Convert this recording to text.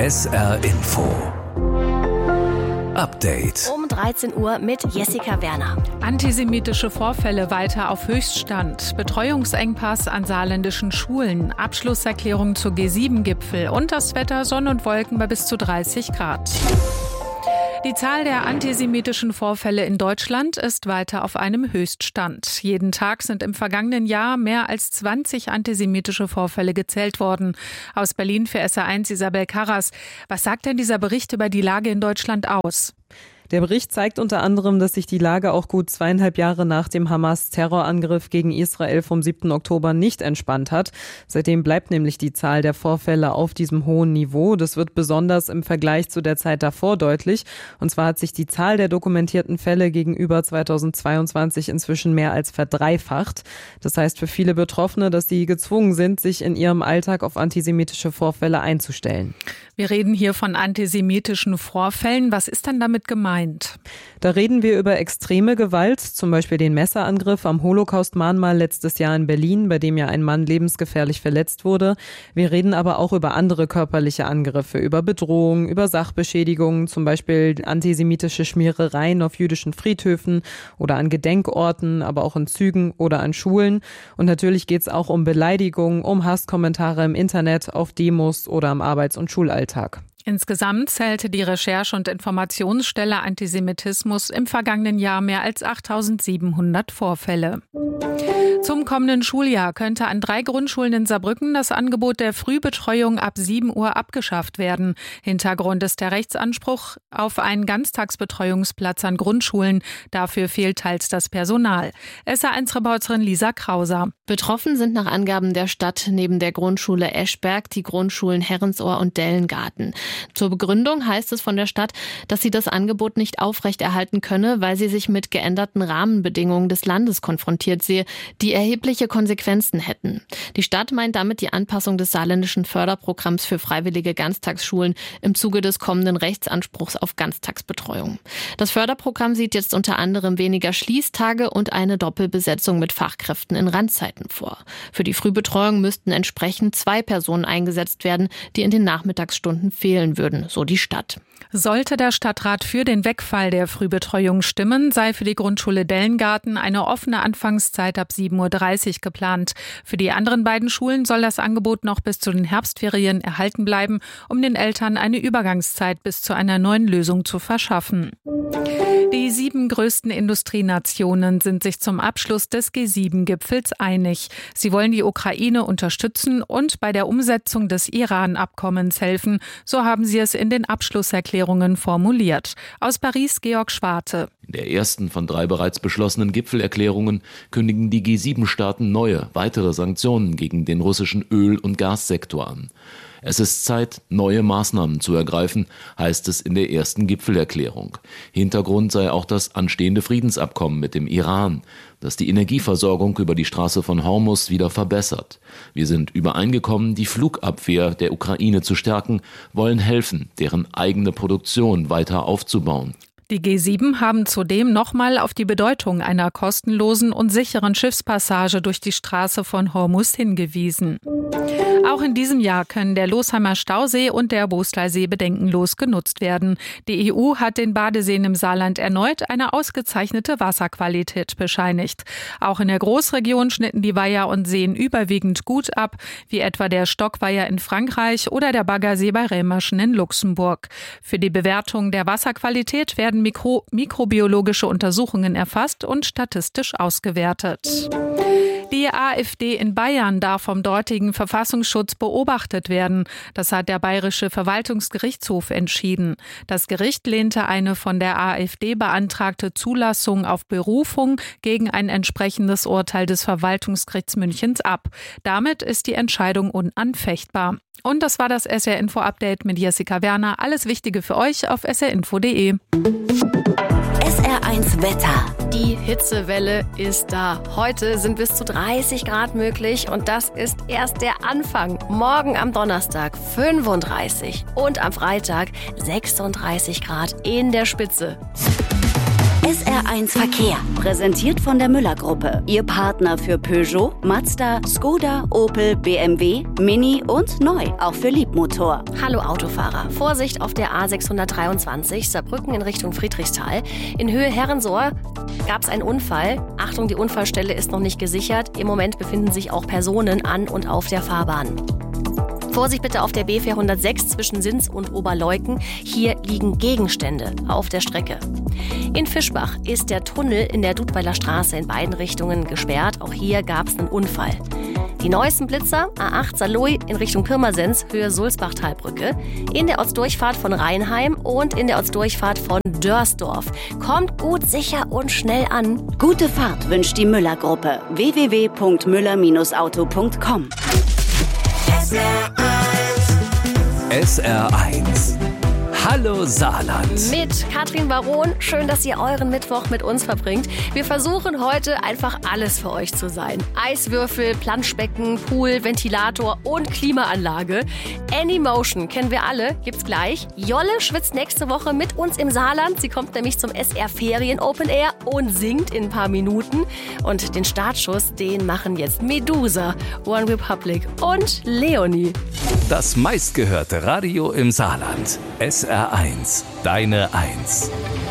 SR Info Update. Um 13 Uhr mit Jessica Werner. Antisemitische Vorfälle weiter auf Höchststand. Betreuungsengpass an saarländischen Schulen. Abschlusserklärung zur G7-Gipfel. Und das Wetter Sonne und Wolken bei bis zu 30 Grad. Die Zahl der antisemitischen Vorfälle in Deutschland ist weiter auf einem Höchststand. Jeden Tag sind im vergangenen Jahr mehr als 20 antisemitische Vorfälle gezählt worden. Aus Berlin für SR1 Isabel Karras. Was sagt denn dieser Bericht über die Lage in Deutschland aus? Der Bericht zeigt unter anderem, dass sich die Lage auch gut 2,5 Jahre nach dem Hamas-Terrorangriff gegen Israel vom 7. Oktober nicht entspannt hat. Seitdem bleibt nämlich die Zahl der Vorfälle auf diesem hohen Niveau. Das wird besonders im Vergleich zu der Zeit davor deutlich. Und zwar hat sich die Zahl der dokumentierten Fälle gegenüber 2022 inzwischen mehr als verdreifacht. Das heißt für viele Betroffene, dass sie gezwungen sind, sich in ihrem Alltag auf antisemitische Vorfälle einzustellen. Wir reden hier von antisemitischen Vorfällen. Was ist denn damit gemeint? Da reden wir über extreme Gewalt, zum Beispiel den Messerangriff am Holocaust-Mahnmal letztes Jahr in Berlin, bei dem ja ein Mann lebensgefährlich verletzt wurde. Wir reden aber auch über andere körperliche Angriffe, über Bedrohung, über Sachbeschädigungen, zum Beispiel antisemitische Schmierereien auf jüdischen Friedhöfen oder an Gedenkorten, aber auch in Zügen oder an Schulen. Und natürlich geht es auch um Beleidigungen, um Hasskommentare im Internet, auf Demos oder am Arbeits- und Schulalltag. Insgesamt zählte die Recherche- und Informationsstelle Antisemitismus im vergangenen Jahr mehr als 8.700 Vorfälle. Zum kommenden Schuljahr könnte an 3 Grundschulen in Saarbrücken das Angebot der Frühbetreuung ab 7 Uhr abgeschafft werden. Hintergrund ist der Rechtsanspruch auf einen Ganztagsbetreuungsplatz an Grundschulen. Dafür fehlt teils das Personal. SR1-Reporterin Lisa Krauser. Betroffen sind nach Angaben der Stadt neben der Grundschule Eschberg die Grundschulen Herrensohr und Dellengarten. Zur Begründung heißt es von der Stadt, dass sie das Angebot nicht aufrechterhalten könne, weil sie sich mit geänderten Rahmenbedingungen des Landes konfrontiert sehe, die erhebliche Konsequenzen hätten. Die Stadt meint damit die Anpassung des saarländischen Förderprogramms für freiwillige Ganztagsschulen im Zuge des kommenden Rechtsanspruchs auf Ganztagsbetreuung. Das Förderprogramm sieht jetzt unter anderem weniger Schließtage und eine Doppelbesetzung mit Fachkräften in Randzeiten vor. Für die Frühbetreuung müssten entsprechend 2 Personen eingesetzt werden, die in den Nachmittagsstunden fehlen würden, so die Stadt. Sollte der Stadtrat für den Wegfall der Frühbetreuung stimmen, sei für die Grundschule Dellengarten eine offene Anfangszeit ab 7.30 Uhr geplant. Für die anderen beiden Schulen soll das Angebot noch bis zu den Herbstferien erhalten bleiben, um den Eltern eine Übergangszeit bis zu einer neuen Lösung zu verschaffen. Die 7 größten Industrienationen sind sich zum Abschluss des G7-Gipfels einig. Sie wollen die Ukraine unterstützen und bei der Umsetzung des Iran-Abkommens helfen. So haben sie es in den Abschlusserklärungen formuliert. Aus Paris Georg Schwarte. In der ersten von 3 bereits beschlossenen Gipfelerklärungen kündigen die G7-Staaten weitere Sanktionen gegen den russischen Öl- und Gassektor an. Es ist Zeit, neue Maßnahmen zu ergreifen, heißt es in der ersten Gipfelerklärung. Hintergrund sei auch das anstehende Friedensabkommen mit dem Iran, das die Energieversorgung über die Straße von Hormuz wieder verbessert. Wir sind übereingekommen, die Flugabwehr der Ukraine zu stärken, wollen helfen, deren eigene Produktion weiter aufzubauen. Die G7 haben zudem nochmal auf die Bedeutung einer kostenlosen und sicheren Schiffspassage durch die Straße von Hormuz hingewiesen. Auch in diesem Jahr können der Losheimer Stausee und der Boostlersee bedenkenlos genutzt werden. Die EU hat den Badeseen im Saarland erneut eine ausgezeichnete Wasserqualität bescheinigt. Auch in der Großregion schnitten die Weiher und Seen überwiegend gut ab, wie etwa der Stockweiher in Frankreich oder der Baggersee bei Rämerschen in Luxemburg. Für die Bewertung der Wasserqualität werden mikrobiologische Untersuchungen erfasst und statistisch ausgewertet. Die AfD in Bayern darf vom dortigen Verfassungsschutz beobachtet werden. Das hat der Bayerische Verwaltungsgerichtshof entschieden. Das Gericht lehnte eine von der AfD beantragte Zulassung auf Berufung gegen ein entsprechendes Urteil des Verwaltungsgerichts Münchens ab. Damit ist die Entscheidung unanfechtbar. Und das war das SR-Info-Update mit Jessica Werner. Alles Wichtige für euch auf srinfo.de. SR1 Wetter. Die Hitzewelle ist da. Heute sind bis zu 30 Grad möglich und das ist erst der Anfang. Morgen am Donnerstag 35 und am Freitag 36 Grad in der Spitze. SR1 Verkehr, präsentiert von der Müller-Gruppe. Ihr Partner für Peugeot, Mazda, Skoda, Opel, BMW, Mini und neu, auch für Liebmotor. Hallo Autofahrer, Vorsicht auf der A623, Saarbrücken in Richtung Friedrichsthal. In Höhe Herrensohr gab es einen Unfall. Achtung, die Unfallstelle ist noch nicht gesichert. Im Moment befinden sich auch Personen an und auf der Fahrbahn. Vorsicht bitte auf der B406 zwischen Sins und Oberleuken. Hier liegen Gegenstände auf der Strecke. In Fischbach ist der Tunnel in der Dudweiler Straße in beiden Richtungen gesperrt. Auch hier gab es einen Unfall. Die neuesten Blitzer, A8 Saarlouis in Richtung Pirmasens, Höhe Sulzbach-Talbrücke, in der Ortsdurchfahrt von Rheinheim und in der Ortsdurchfahrt von Dörsdorf. Kommt gut, sicher und schnell an. Gute Fahrt wünscht die Müller-Gruppe. www.müller-auto.com. SR1. Hallo Saarland. Mit Katrin Baron. Schön, dass ihr euren Mittwoch mit uns verbringt. Wir versuchen heute einfach alles für euch zu sein. Eiswürfel, Planschbecken, Pool, Ventilator und Klimaanlage. Anymotion kennen wir alle, gibt's gleich. Jolle schwitzt nächste Woche mit uns im Saarland. Sie kommt nämlich zum SR Ferien Open Air und singt in ein paar Minuten. Und den Startschuss, den machen jetzt Medusa, One Republic und Leonie. Das meistgehörte Radio im Saarland. SR1, deine 1.